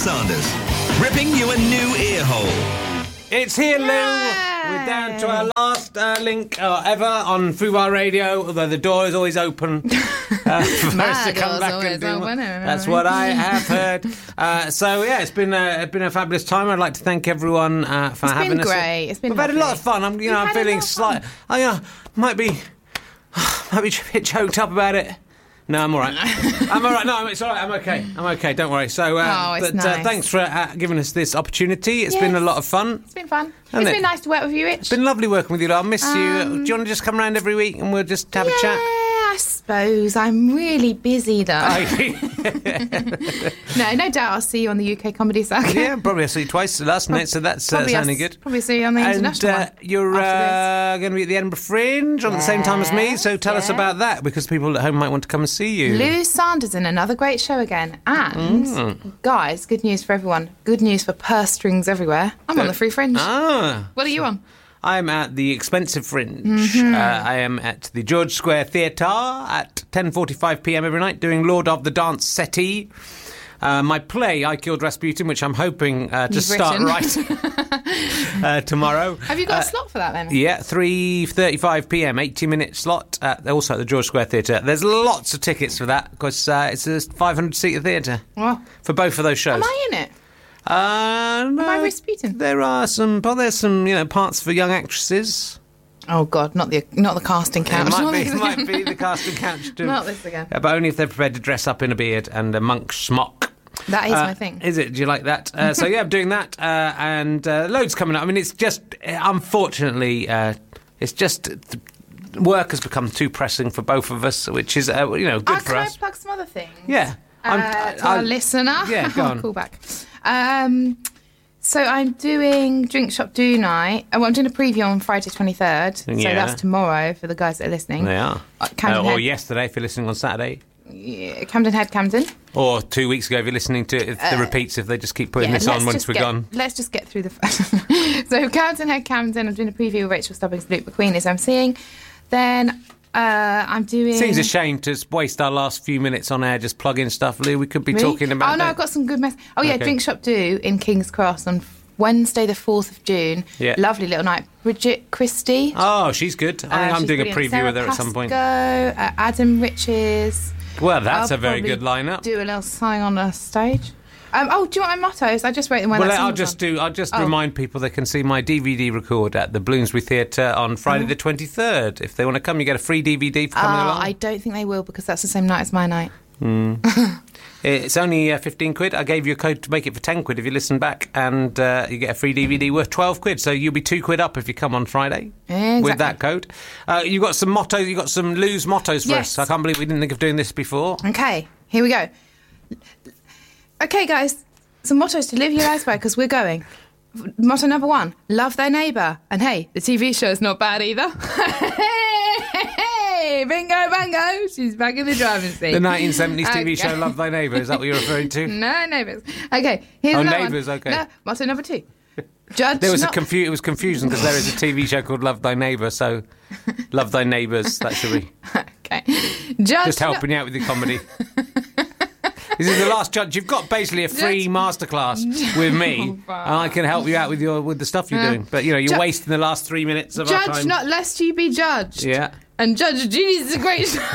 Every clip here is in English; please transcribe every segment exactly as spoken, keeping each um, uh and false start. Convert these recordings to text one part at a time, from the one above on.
Sanders, ripping you a new ear hole. It's here, Lou. We're down to our last uh, link uh, ever on Fubar Radio, although the door is always open uh, for us to come back and do open, That's what I have heard. Uh, so, yeah, it's been, a, it's been a fabulous time. I'd like to thank everyone uh, for it's having us. It's been great. It's been We've lovely. had a lot of fun. I'm, you know, We've I'm had a feeling lot of slight... I uh, might be... might be a bit choked up about it. No, I'm all right. I'm all right. No, it's all right. I'm okay. I'm okay. Don't worry. So, uh, Oh, it's but nice. uh, thanks for uh, giving us this opportunity. It's Yes. been a lot of fun. It's been fun. Hasn't It's it? been nice to work with you, Rich. It's been lovely working with you. I'll miss you. Um, Do you want to just come round every week and we'll just have yeah, a chat? I suppose. I'm really busy, though. Oh, no, no doubt I'll see you on the U K comedy circuit. yeah, probably I'll see you twice last night, so that's uh, Probably sounding I'll s- good. Probably see you on the And international uh, one. you're uh, going to be at the Edinburgh Fringe on the same time as me, Yes, so tell us yeah. about that, because people at home might want to come and see you. Lou Sanders in another great show again. And, Mm. guys, good news for everyone. Good news for purse strings everywhere. I'm on the Free Fringe. Ah. What are you on? I'm at the Expensive Fringe. Mm-hmm. Uh, I am at the George Square Theatre at ten forty-five p m every night doing Lord of the Dance Settee. Uh, my play, I Killed Rasputin, which I'm hoping uh, to You've start written. writing uh, tomorrow. Have you got Uh, a slot for that then? Yeah, three thirty-five p m, eighty-minute slot, at, also at the George Square Theatre. There's lots of tickets for that, because uh, it's a five hundred seater theatre Well, for both of those shows. am I in it? Uh, no, Am I Rasputin? There are some, well, there's some, you know, parts for young actresses. Oh, God, not the not the casting couch. It might Not be, this it might again. be the casting couch too. Not this again. Yeah, but only if they're prepared to dress up in a beard and a monk smock. That is Uh, my thing. Is it? Do you like that? Uh, so yeah, I'm doing that, uh, and uh, loads coming up. I mean, it's just, unfortunately, uh, it's just th- work has become too pressing for both of us, which is, uh, you know, good Uh, for can us. I plug some other things? Yeah. I'm- Uh, to I- our listener. Yeah, go on. Call back. Um, so I'm doing Drink Shop Do Night. Oh, well, I'm doing a preview on Friday twenty-third. So Yeah. that's tomorrow for the guys that are listening. They are. Uh, Camden Uh, or Head. yesterday, if you're listening on Saturday. Yeah, Camden Head, Camden. Or two weeks ago, if you're listening to if the repeats, if they just keep putting Yeah, this on let's once just we're get- gone. Let's just get through the first. So Camden Head, Camden. I'm doing a preview with Rachel Stubbings, Luke McQueen is emceeing. Then uh, I'm doing. Seems a shame to waste our last few minutes on air just plugging stuff, Lou. We could be Really? talking about Oh no, that. I've got some good mess. Oh yeah, Okay. Drink Shop Do in King's Cross on Wednesday, the fourth of June. Yeah. Lovely little night. Bridget Christie. Oh, she's good. I think Uh, I'm she's doing a brilliant. preview Sarah with her at some point. Pascoe, uh, Adam Riches. Well, that's I'll a very probably good lineup. Do a little sign on a stage. Um, oh, do you want my mottos? I just wrote them when Well, that song I'll was just on. do. I'll just Oh. remind people they can see my D V D record at the Bloomsbury Theatre on Friday the twenty-third. If they want to come, you get a free D V D for coming Oh, along. I don't think they will because that's the same night as my night. It's only uh, fifteen quid. I gave you a code to make it for ten quid if you listen back, and uh, you get a free D V D worth twelve quid. So you'll be two quid up if you come on Friday Exactly. with that code. Uh, you got some mottos. You got some Lou's mottos for Yes. us. I can't believe we didn't think of doing this before. Okay, here we go. Okay, guys, some mottos to live your lives by because we're going. Motto number one: love thy neighbour. And hey, the T V show's not bad either. Hey, bingo, bango! She's back in the driving seat. The nineteen seventies T V Okay. show Love Thy Neighbour. Is that what you're referring to? No, neighbours. Okay, here's Oh, another Neighbours, one. okay. No, motto number two: judge There was not. a confu- It was confusing because there is a T V show called Love Thy Neighbour. So, Love Thy Neighbours. That should be Okay, judge just helping you out with your comedy. This is the last judge. You've got basically a free Judge- masterclass with me, and I can help you out with your with the stuff you're Yeah. doing. But you know, you're Ju- wasting the last three minutes of our Judge time. not lest you be judged. Yeah. And Judge Judy's a great show.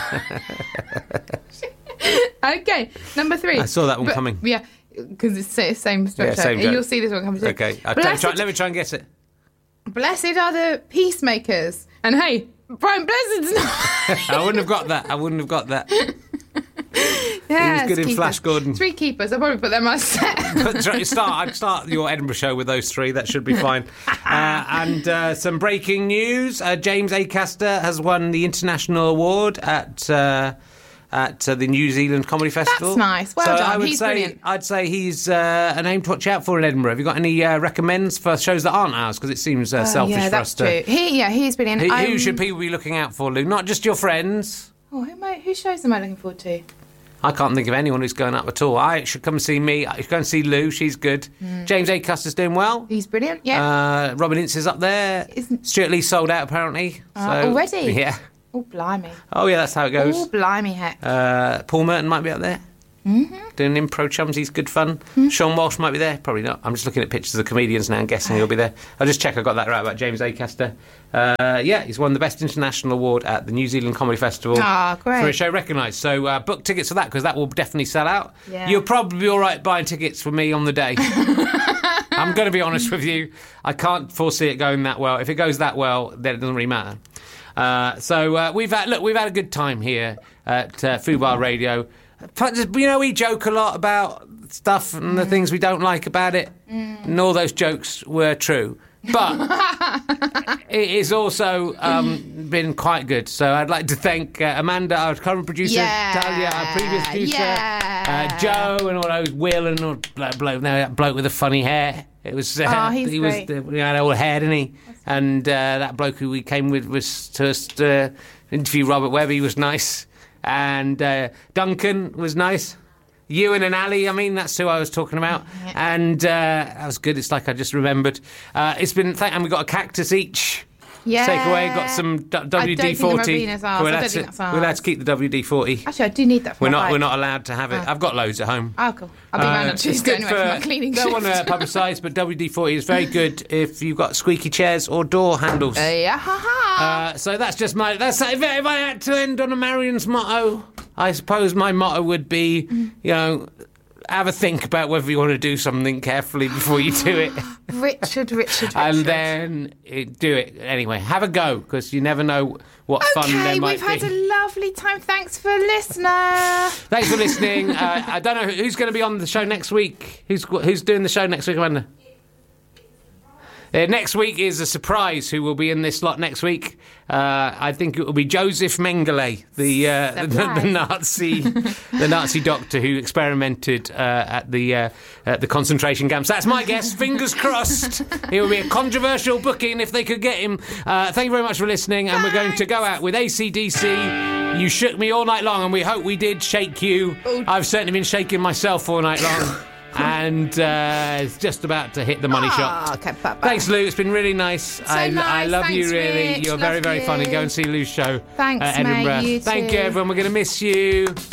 Okay, number three. I saw that one But- coming. Yeah, because it's the same structure. same joke. You'll see this one coming too. Okay, I'll Blessed, try, let me try and guess it. blessed are the peacemakers. And hey, Brian Blessed's not. I wouldn't have got that. I wouldn't have got that. Yes, good in keepers. Flash Gordon. Three keepers. I'll probably put them on set. But try- start, I'd start your Edinburgh show with those three. That should be fine. Uh, and uh, some breaking news: uh, James Acaster has won the international award at uh, at uh, the New Zealand Comedy Festival. That's nice. Well so done. I would He's say brilliant. I'd say he's uh, a name to watch out for in Edinburgh. Have you got any uh, recommends for shows that aren't ours? Because it seems uh, selfish yeah, for that's us to. true. He, yeah, he's brilliant. Who, who I'm- should people be looking out for, Lou? Not just your friends. Oh, who, am I, who shows am I looking forward to? I can't think of anyone who's going up at all. I should come and see me. I should go and see Lou. She's good. James Acaster's doing well. He's brilliant. Yeah. Uh, Robin Ince is up there. Isn't- Stuart Lee sold out apparently. Uh, so, already? Yeah. oh, blimey. Oh yeah, that's how it Oh, goes. blimey, heck. Uh, Paul Merton might be up there. Mm-hmm. Doing Impro Chums, he's good fun. Mm-hmm. Sean Walsh might be there, probably not. I'm just looking at pictures of the comedians now and guessing he'll be there. I'll just check I got that right about James Acaster. Uh, yeah, he's won the Best International Award at the New Zealand Comedy Festival oh, great. for a show recognised. So uh, book tickets for that, because that will definitely sell out. Yeah. You'll probably be all right buying tickets for me on the day. I'm going to be honest with you. I can't foresee it going that well. If it goes that well, then it doesn't really matter. Uh, so uh, we've had look, we've had a good time here at uh, Fubar Radio. You know, we joke a lot about stuff and the things we don't like about it, mm. and all those jokes were true. But it is also um, been quite good. So I'd like to thank uh, Amanda, our current producer, yeah. Talia, our previous producer, yeah. uh, Joe, and all those Will and all bloke, bloke, that bloke with the funny hair. It was uh, oh, he's he great. was uh, he had all hair, didn't he? And uh, that bloke who we came with was to us to interview Robert Webb. He was nice. And uh, Duncan was nice. Ewan and Ali, I mean, that's who I was talking about. Yeah. And uh, that was good. It's like I just remembered. Uh, it's been, th- and we got a cactus each. Yeah. Take away. Got some d- W D forty. I don't think the Robinas are, so I don't think that's ours. We're allowed to keep the W D forty. Actually, I do need that for We're my not. bike. We're not allowed to have it. Oh. I've got loads at home. Oh, cool. I'll be around on Tuesday anyway for my cleaning Don't want shift. to publicise, but W D forty is very good if you've got squeaky chairs or door handles. Uh, yeah, ha ha. Uh, so that's just my. That's if, if I had to end on a Marion's motto, I suppose my motto would be, you know, have a think about whether you want to do something carefully before you do it. Richard, Richard, Richard. And then uh, do it anyway. Have a go, because you never know what fun there Okay, might we've had be. a lovely time. Thanks for listener. Thanks for listening. uh, I don't know who- who's going to be on the show next week. Who's who's doing the show next week, Amanda? Uh, next week is a surprise. Who will be in this lot next week? Uh, I think it will be Joseph Mengele, the uh, the, the Nazi, the Nazi doctor who experimented uh, at the uh, at the concentration camps. That's my guess. Fingers crossed. It will be a controversial booking if they could get him. Uh, thank you very much for listening, and we're going to go out with A C D C. You shook me all night long, and we hope we did shake you. I've certainly been shaking myself all night long. And uh, it's just about to hit the money Oh, shot. okay, bye-bye. Thanks, Lou. It's been really nice. I, nice. I love Thanks, you, really. Rich. You're very, Love very you. funny. Go and see Lou's show Thanks, at Edinburgh. mate. You Thank too. you, everyone. We're going to miss you.